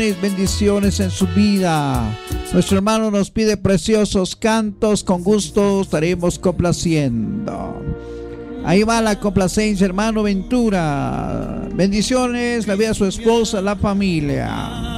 bendiciones en su vida. Nuestro hermano nos pide preciosos cantos, con gusto estaremos complaciendo. Ahí va la complacencia, hermano Ventura. Bendiciones, la vida a su esposa, la familia.